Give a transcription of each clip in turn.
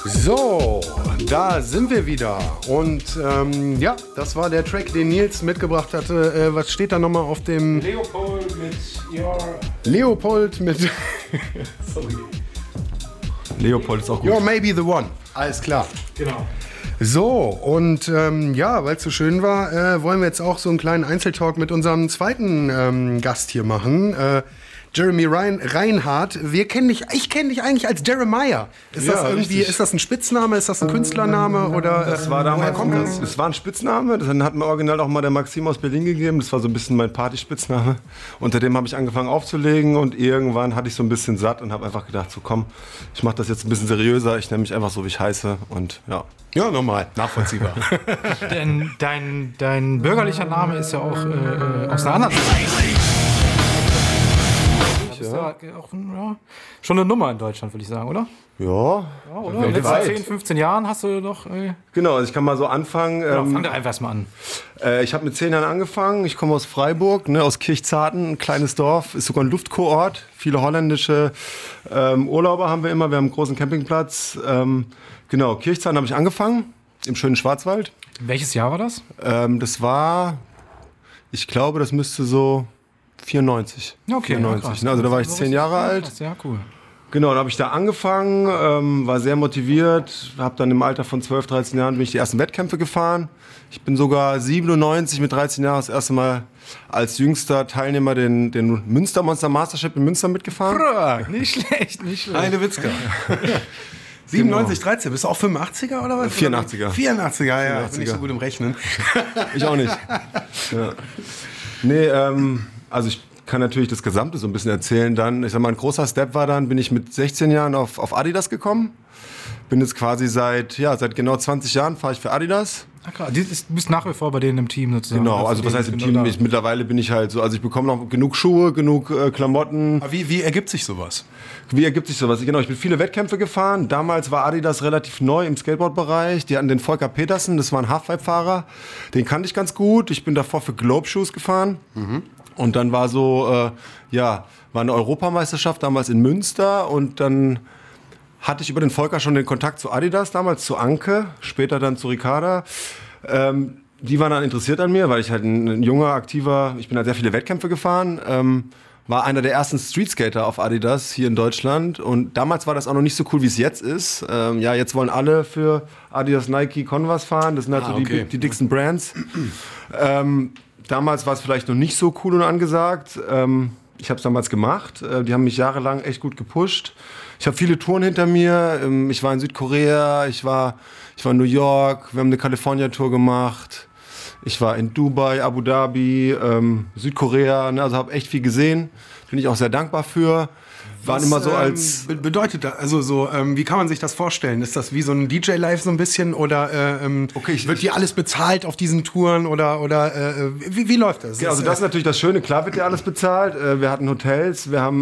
So, da sind wir wieder. Und ja, das war der Track, den Nils mitgebracht hatte. Was steht da nochmal auf dem... Leopold mit Your... Leopold mit... Sorry. Leopold ist auch gut. You're maybe the one. Alles klar. Genau. So, und ja, weil es so schön war, wollen wir jetzt auch so einen kleinen Einzeltalk mit unserem zweiten Gast hier machen. Jeremy Reinhardt. Ich kenne dich eigentlich als Jeremiah. Ist das irgendwie, ist das ein Spitzname, ist das ein Künstlername oder Das war damals, es war ein Spitzname, dann hat mir original auch mal der Maxim aus Berlin gegeben, das war so ein bisschen mein Partyspitzname. Unter dem habe ich angefangen aufzulegen und irgendwann hatte ich so ein bisschen satt und habe einfach gedacht, so komm, ich mache das jetzt ein bisschen seriöser, ich nenne mich einfach so, wie ich heiße und ja. Ja, normal, nachvollziehbar. Denn dein bürgerlicher Name ist ja auch aus einer anderen Zeit. Das ist ja auch schon eine Nummer in Deutschland, würde ich sagen, oder? Ja, Oder? In den letzten 10, 15 Jahren hast du doch... Genau, also ich kann mal so anfangen. fang doch einfach erstmal an. Ich habe mit 10 Jahren angefangen. Ich komme aus Freiburg, ne, aus Kirchzarten, ein kleines Dorf, ist sogar ein Luftkurort. Viele holländische Urlauber haben wir immer. Wir haben einen großen Campingplatz. Genau, Kirchzarten habe ich angefangen, im schönen Schwarzwald. Welches Jahr war das? Das war, ich glaube, das müsste so 94. Okay, 94. Also da war ich 10 Jahre alt. Krass, ja, cool. Genau, dann habe ich da angefangen, war sehr motiviert, habe dann im Alter von 12, 13 Jahren bin ich die ersten Wettkämpfe gefahren. Ich bin sogar 97 mit 13 Jahren das erste Mal als jüngster Teilnehmer den Münster Monster Mastership in Münster mitgefahren. Brrr, nicht schlecht, nicht schlecht. Heile Witzka. 97, 13, bist du auch 85er oder was? 84er. 84er, ja. Ich bin nicht so gut im Rechnen. Ich auch nicht. Ja. Nee, also ich kann natürlich das Gesamte so ein bisschen erzählen. Dann, ich sag mal, ein großer Step war dann, bin ich mit 16 Jahren auf Adidas gekommen. Bin jetzt quasi seit genau 20 Jahren fahre ich für Adidas. Ah, krass. Du bist nach wie vor bei denen im Team sozusagen. Genau, also was heißt im Team? Mittlerweile bin ich halt so, also ich bekomme noch genug Schuhe, genug Klamotten. Aber wie ergibt sich sowas? Wie ergibt sich sowas? Genau, ich bin viele Wettkämpfe gefahren. Damals war Adidas relativ neu im Skateboard-Bereich. Die hatten den Volker Petersen, das war ein Halfpipe-Fahrer. Den kannte ich ganz gut. Ich bin davor für Globe Shoes gefahren. Und dann war so, war eine Europameisterschaft damals in Münster. Und dann hatte ich über den Volker schon den Kontakt zu Adidas, damals zu Anke, später dann zu Ricarda. Die waren dann interessiert an mir, weil ich halt ein junger, aktiver, ich bin halt sehr viele Wettkämpfe gefahren, war einer der ersten Streetskater auf Adidas hier in Deutschland und damals war das auch noch nicht so cool, wie es jetzt ist. Jetzt wollen alle für Adidas, Nike, Converse fahren, das sind halt die dicksten Brands. Damals war es vielleicht noch nicht so cool und angesagt. Ich habe es damals gemacht, die haben mich jahrelang echt gut gepusht. Ich habe viele Touren hinter mir, ich war in Südkorea, ich war in New York, wir haben eine California-Tour gemacht. Ich war in Dubai, Abu Dhabi, Südkorea, ne, also habe echt viel gesehen. Bin ich auch sehr dankbar für. Waren immer so als bedeutet das, also so, wie kann man sich das vorstellen? Ist das wie so ein DJ-Live so ein bisschen oder wird dir alles bezahlt auf diesen Touren oder wie läuft das? Ja, also das ist natürlich das Schöne, klar wird dir alles bezahlt. Wir hatten Hotels, wir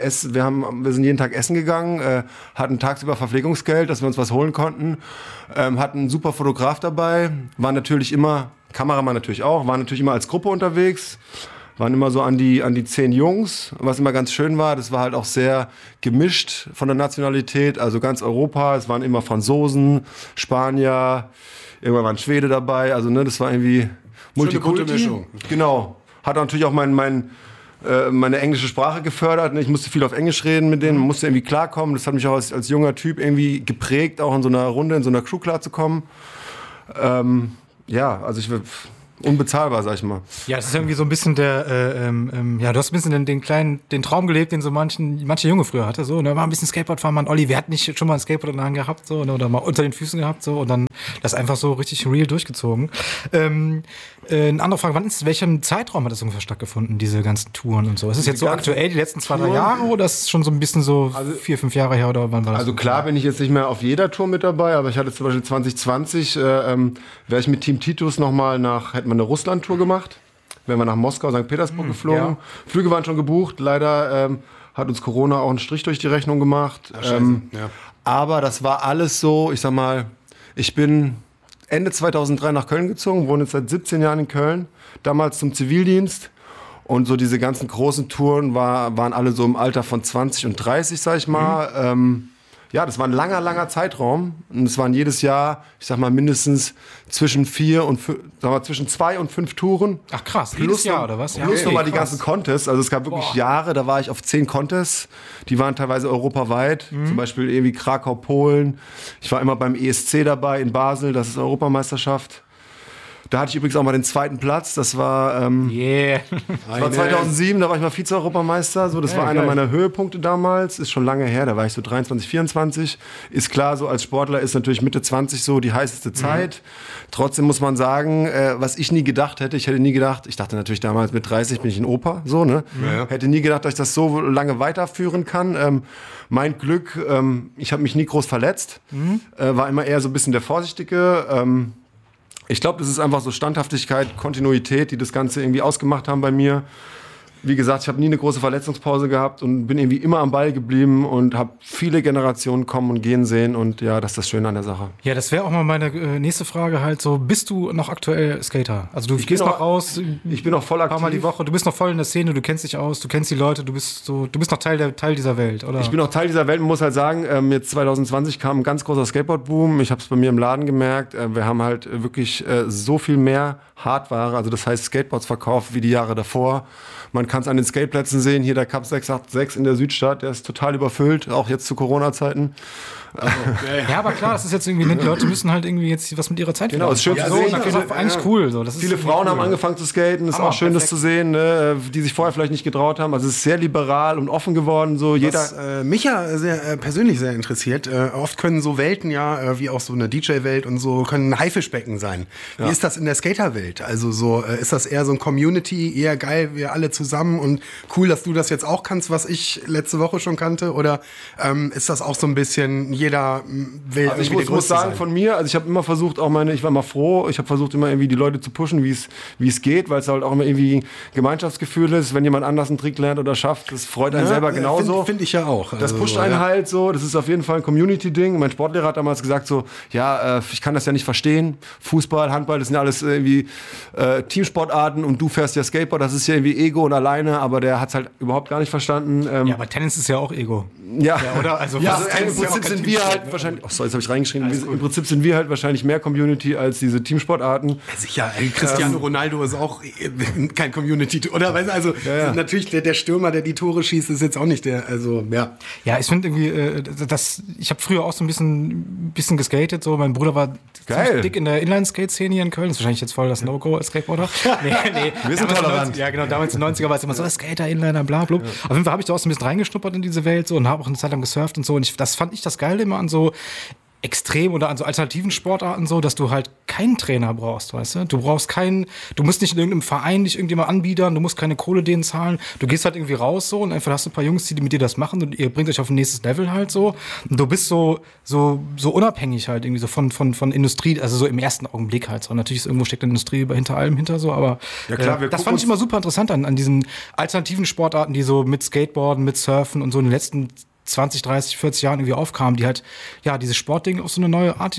sind jeden Tag essen gegangen, hatten tagsüber Verpflegungsgeld, dass wir uns was holen konnten, hatten einen super Fotograf dabei, waren natürlich immer, Kameramann natürlich auch, waren natürlich immer als Gruppe unterwegs. Waren immer so an die 10 Jungs. Was immer ganz schön war, das war halt auch sehr gemischt von der Nationalität, also ganz Europa. Es waren immer Franzosen, Spanier, irgendwann war ein Schwede dabei. Also ne, das war irgendwie Multikulti. Gute Mischung. Genau. Hat natürlich auch meine englische Sprache gefördert. Ne? Ich musste viel auf Englisch reden mit denen, musste irgendwie klarkommen. Das hat mich auch als junger Typ irgendwie geprägt, auch in so einer Runde, in so einer Crew klarzukommen. Also ich unbezahlbar, sag ich mal. Ja, das ist irgendwie so ein bisschen du hast ein bisschen den Traum gelebt, den so manche Junge früher hatte, so, ne, mal ein bisschen Skateboard fahren, man, Olli, wer hat nicht schon mal ein Skateboard in der Hand gehabt, so, ne, oder mal unter den Füßen gehabt, so, und dann das einfach so richtig real durchgezogen. Eine andere Frage, welchem Zeitraum hat das ungefähr stattgefunden, diese ganzen Touren und so? Ist es jetzt so aktuell, die letzten 2, 3 Jahre, oder ist es schon so ein bisschen so 4, 5 Jahre her, oder wann war das? Also klar bin ich jetzt nicht mehr auf jeder Tour mit dabei, aber ich hatte zum Beispiel 2020, wäre ich mit Team Titus nochmal hätten wir eine Russland-Tour gemacht, wären wir nach Moskau, St. Petersburg geflogen. Ja. Flüge waren schon gebucht, leider hat uns Corona auch einen Strich durch die Rechnung gemacht. Aber das war alles so, ich sag mal, ich bin Ende 2003 nach Köln gezogen, wohne jetzt seit 17 Jahren in Köln, damals zum Zivildienst. Und so diese ganzen großen Touren waren alle so im Alter von 20 und 30, sag ich mal. ja, das war ein langer Zeitraum. Und es waren jedes Jahr, ich sag mal, mindestens zwischen 2 und 5 Touren. Ach krass, Plus Jahr oder was? Plus nochmal die ganzen Contests. Also es gab wirklich Jahre, da war ich auf 10 Contests. Die waren teilweise europaweit. Zum Beispiel irgendwie Krakau, Polen. Ich war immer beim ESC dabei in Basel. Das ist Europameisterschaft. Da hatte ich übrigens auch mal den 2. Platz. Das war, das war 2007, da war ich mal Vize-Europameister. So, das war einer meiner Höhepunkte damals. Ist schon lange her, da war ich so 23, 24. Ist klar, so als Sportler ist natürlich Mitte 20 so die heißeste Zeit. Trotzdem muss man sagen, was ich nie gedacht hätte, ich dachte natürlich damals mit 30 bin ich ein Opa, so, ne? Hätte nie gedacht, dass ich das so lange weiterführen kann. Mein Glück, ich habe mich nie groß verletzt. War immer eher so ein bisschen der Vorsichtige. Ich glaube, das ist einfach so Standhaftigkeit, Kontinuität, die das Ganze irgendwie ausgemacht haben bei mir. Wie gesagt, ich habe nie eine große Verletzungspause gehabt und bin irgendwie immer am Ball geblieben und habe viele Generationen kommen und gehen sehen und ja, das ist das Schöne an der Sache. Ja, das wäre auch mal meine nächste Frage halt so, bist du noch aktuell Skater? Also du gehst noch raus? Ich bin noch voll aktiv. Ein paar Mal die Woche, du bist noch voll in der Szene, du kennst dich aus, du kennst die Leute, du bist noch Teil dieser Welt, oder? Ich bin noch Teil dieser Welt und muss halt sagen, jetzt 2020 kam ein ganz großer Skateboard-Boom. Ich habe es bei mir im Laden gemerkt. Wir haben halt wirklich so viel mehr Hardware, also das heißt Skateboards verkauft wie die Jahre davor. Man kann es an den Skateplätzen sehen, hier der Cup 686 in der Südstadt, der ist total überfüllt, auch jetzt zu Corona-Zeiten. Also, ja, aber klar, das ist jetzt irgendwie, die Leute müssen halt irgendwie jetzt was mit ihrer Zeit genau, ist schön zu sehen. Das ist eigentlich cool. So. Das viele Frauen haben angefangen zu skaten, ist auch schön, das zu sehen, ne, die sich vorher vielleicht nicht getraut haben. Also es ist sehr liberal und offen geworden. So. Was mich ja persönlich sehr interessiert, oft können so Welten wie auch so eine DJ-Welt und so, können Haifischbecken sein. Wie ist das in der Skater-Welt? Also so, ist das eher so ein Community, eher geil, wir alle zusammen und cool, dass du das jetzt auch kannst, was ich letzte Woche schon kannte? Oder ist das auch so ein bisschen, jeder will also ich muss sagen, von mir, also ich habe immer versucht, ich war immer froh, ich habe versucht immer irgendwie die Leute zu pushen, wie es geht, weil es halt auch immer irgendwie Gemeinschaftsgefühl ist, wenn jemand anders einen Trick lernt oder schafft, das freut einen selber genauso. Finde ich ja auch. Das pusht einen halt so, das ist auf jeden Fall ein Community-Ding. Mein Sportlehrer hat damals gesagt so, ja, ich kann das ja nicht verstehen, Fußball, Handball, das sind ja alles irgendwie Teamsportarten und du fährst ja Skateboard, das ist ja irgendwie Ego und alleine, aber der hat es halt überhaupt gar nicht verstanden. Ja, aber Tennis ist ja auch Ego. Ja, oder? Also im Prinzip sind wir halt wahrscheinlich, jetzt habe ich reingeschrieben, im Prinzip sind wir halt wahrscheinlich mehr Community als diese Teamsportarten. Sicher, Cristiano Ronaldo ist auch kein Community, oder? Also natürlich der Stürmer, der die Tore schießt, ist jetzt auch nicht der, also ja. Ja, ich finde irgendwie, ich habe früher auch so ein bisschen geskatet, so, mein Bruder war dick in der Inline-Skate-Szene hier in Köln, das ist wahrscheinlich jetzt voll das No-Go als Skateboarder. Nee. Wir sind tolerant. Ja, genau, damals in den 90er war es immer so, Skater, Inliner, bla, bla. Auf jeden Fall habe ich da auch so ein bisschen reingeschnuppert in diese Welt so und habe auch eine Zeit lang gesurft und so und das fand ich das Geile immer an so extrem oder an so alternativen Sportarten so, dass du halt keinen Trainer brauchst, weißt du? Du musst nicht in irgendeinem Verein dich irgendjemand anbiedern, du musst keine Kohle denen zahlen, du gehst halt irgendwie raus so und einfach hast du ein paar Jungs, die mit dir das machen und ihr bringt euch auf ein nächstes Level halt so und du bist so unabhängig halt irgendwie so von Industrie, also so im ersten Augenblick halt so. Natürlich ist irgendwo steckt eine Industrie hinter allem hinter so, aber ja, klar, das fand ich immer super interessant an diesen alternativen Sportarten, die so mit Skateboarden, mit Surfen und so in den letzten 20, 30, 40 Jahren irgendwie aufkamen, die halt, ja, dieses Sportding auf so eine neue Art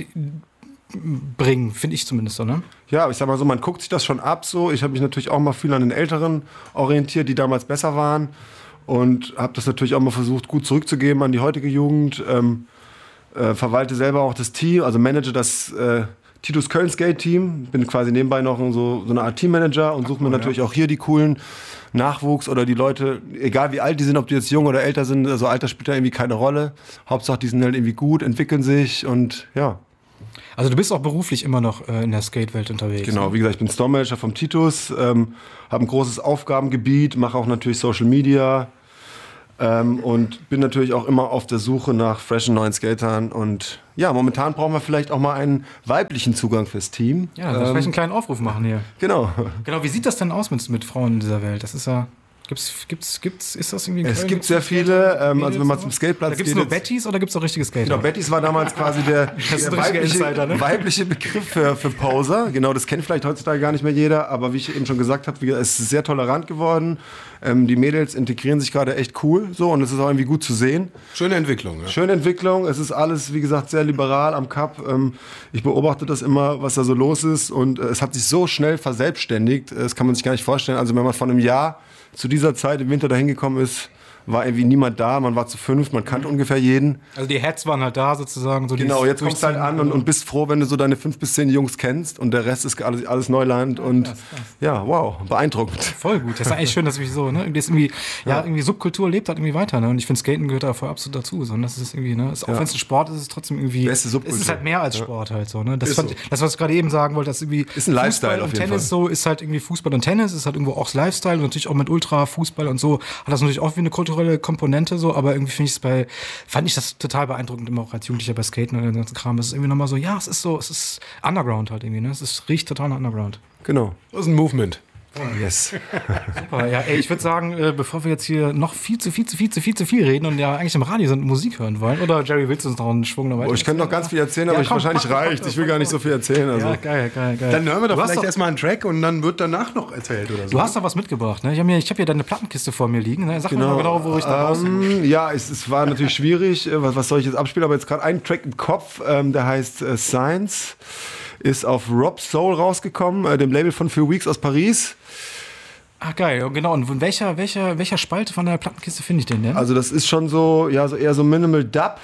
bringen, finde ich zumindest so, ne? Ja, ich sag mal so, man guckt sich das schon ab so. Ich habe mich natürlich auch mal viel an den Älteren orientiert, die damals besser waren und habe das natürlich auch mal versucht, gut zurückzugeben an die heutige Jugend. Verwalte selber auch das Team, also manage das Titus Köln Skate Team, bin quasi nebenbei noch so eine Art Teammanager und suche mir natürlich auch hier die coolen Nachwuchs oder die Leute, egal wie alt die sind, ob die jetzt jung oder älter sind, also Alter spielt da irgendwie keine Rolle. Hauptsache, die sind halt irgendwie gut, entwickeln sich und ja. Also du bist auch beruflich immer noch in der Skate-Welt unterwegs. Genau, wie gesagt, ich bin Store-Manager vom Titus, habe ein großes Aufgabengebiet, mache auch natürlich Social Media und bin natürlich auch immer auf der Suche nach freshen neuen Skatern und ja, momentan brauchen wir vielleicht auch mal einen weiblichen Zugang fürs Team. Ja, dann vielleicht einen kleinen Aufruf machen hier. Genau. Wie sieht das denn aus mit Frauen in dieser Welt? Das ist ja... ist das irgendwie in Köln? Es gibt sehr viele, also wenn man zum Skateplatz geht. Gibt es nur Bettys oder gibt es auch richtige Skater? Genau, Bettys war damals quasi der weibliche Begriff für Poser. Genau, das kennt vielleicht heutzutage gar nicht mehr jeder, aber wie ich eben schon gesagt habe, es ist sehr tolerant geworden. Die Mädels integrieren sich gerade echt cool so und es ist auch irgendwie gut zu sehen. Schöne Entwicklung. Ja. Schöne Entwicklung, es ist alles, wie gesagt, sehr liberal am Cup. Ich beobachte das immer, was da so los ist und es hat sich so schnell verselbstständigt, das kann man sich gar nicht vorstellen. Also wenn man von einem Jahr zu dieser Zeit im Winter dahin gekommen ist, war irgendwie niemand da, man war zu 5, man kannte ungefähr jeden. Also die Heads waren halt da sozusagen. So Genau, jetzt kommst du halt an und bist froh, wenn du so deine 5 bis 10 Jungs kennst und der Rest ist alles Neuland und krass. ja, wow, beeindruckend. Voll gut. Das ist eigentlich schön, dass wir so, ne, das irgendwie, irgendwie Subkultur lebt halt irgendwie weiter, ne, und ich finde Skaten gehört da voll absolut dazu, so, und das ist irgendwie, ne, auch wenn es ein Sport ist, ist es trotzdem irgendwie, Beste Subkultur. es ist halt mehr als Sport halt so, ne, das Ist fand, so. das, was ich gerade eben sagen wollte, das irgendwie Ist ein Lifestyle Fußball auf und jeden Tennis Fall. so, ist halt irgendwie Fußball und Tennis, ist halt irgendwo auch das Lifestyle und natürlich auch mit Ultra-Fußball und so, hat das natürlich auch wie eine kulturelle Komponente so, aber irgendwie fand ich das total beeindruckend, immer auch als Jugendlicher bei Skaten und den ganzen Kram. Es ist irgendwie nochmal so, ja, es ist Underground halt irgendwie, ne? Riecht total nach Underground. Genau. Das ist ein Movement. Yes. Super, ja, ey, ich würde sagen, bevor wir jetzt hier noch viel zu viel reden und ja eigentlich im Radio sind und Musik hören wollen, oder Jerry, willst du uns noch einen Schwung dabei? Ich könnte noch ganz viel erzählen, aber komm, wahrscheinlich mach, reicht. Ich will gar nicht so viel erzählen. Also. Ja, geil. Dann hören wir doch Du hast vielleicht doch- erstmal einen Track und dann wird danach noch erzählt oder so. Du hast doch was mitgebracht, ne? Ich hab hier deine Plattenkiste vor mir liegen, ne? Sag mir mal genau, wo ich da raus. Ja, es war natürlich schwierig. Was soll ich jetzt abspielen? Aber jetzt gerade einen Track im Kopf, der heißt Science, ist auf Rob Soul rausgekommen, dem Label von Few Weeks aus Paris. Ach geil, genau. Und in welcher Spalte von der Plattenkiste finde ich den denn? Also das ist schon so, ja, so eher so Minimal Dub.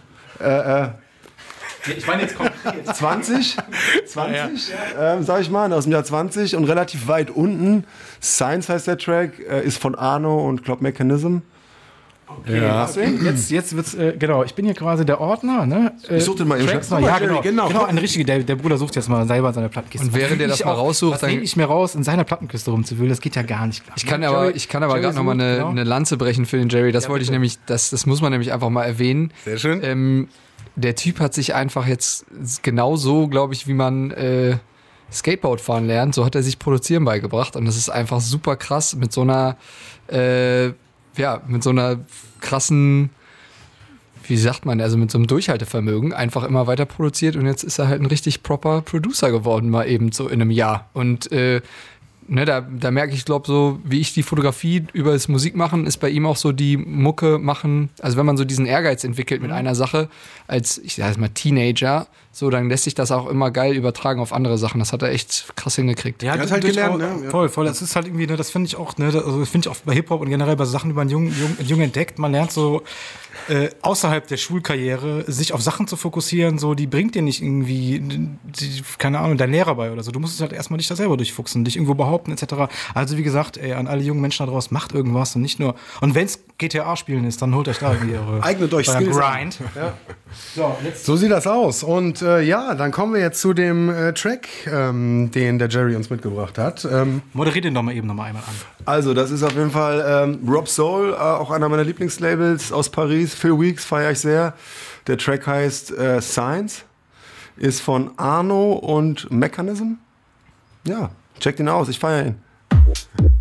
Ich meine jetzt konkret. 20, sag ich mal, aus dem Jahr 20 und relativ weit unten. Science heißt der Track, ist von Arno und Club Mechanism. Ja. Jetzt wird's, genau, ich bin hier quasi der Ordner, ne? Ich such den mal eben Tracks schnell. noch, ja, Jerry, genau. genau. Eine richtige, der Bruder sucht jetzt mal selber seine Plattenkiste. Und während er das mal raussucht, was dann- nehme ich mir raus, in seiner Plattenkiste rumzuwühlen, das geht ja gar nicht klar. Ich kann aber gerade noch mal eine Lanze brechen für den Jerry. Das wollte ich bitte. nämlich, das muss man nämlich einfach mal erwähnen. Sehr schön. Der Typ hat sich einfach jetzt genauso, glaube ich, wie man Skateboard fahren lernt, so hat er sich Produzieren beigebracht. Und das ist einfach super krass mit so einer, mit so einer krassen, wie sagt man, also mit so einem Durchhaltevermögen einfach immer weiter produziert. Und jetzt ist er halt ein richtig proper Producer geworden, mal eben so in einem Jahr. Und da merke ich, glaube so, wie ich die Fotografie über das Musikmachen, ist bei ihm auch so die Mucke machen. Also wenn man so diesen Ehrgeiz entwickelt mit einer Sache, als, ich sage mal, Teenager, so, dann lässt sich das auch immer geil übertragen auf andere Sachen. Das hat er echt krass hingekriegt. Ja, Er hat halt durchaus- gelernt, ne? Ja. Voll. Das ist halt irgendwie, ne, das finde ich auch, ne, also finde ich auch bei Hip-Hop und generell bei Sachen, die man jung entdeckt. Man lernt so außerhalb der Schulkarriere sich auf Sachen zu fokussieren, so, die bringt dir nicht irgendwie, keine Ahnung, dein Lehrer bei oder so. Du musst es halt erstmal dich da selber durchfuchsen, dich irgendwo behaupten, etc. Also, wie gesagt, ey, an alle jungen Menschen da draußen, macht irgendwas und nicht nur, und wenn es GTA spielen ist, dann holt euch da irgendwie eure Eignet euch euren Skills an. Grind. So, jetzt So sieht das aus. Und ja, dann kommen wir jetzt zu dem Track, den der Jerry uns mitgebracht hat. moderiert den doch mal eben noch mal einmal an. Also, das ist auf jeden Fall Rob Soul, auch einer meiner Lieblingslabels aus Paris. Few Weeks feiere ich sehr. Der Track heißt Science, ist von Arno und Mechanism. Ja, checkt ihn aus, ich feiere ihn.